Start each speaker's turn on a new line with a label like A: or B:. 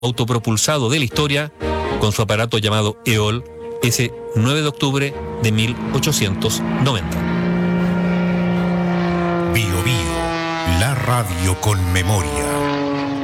A: autopropulsado de la historia con su aparato llamado EOL ese 9 de octubre de 1890.
B: Bio Bio, la radio con memoria.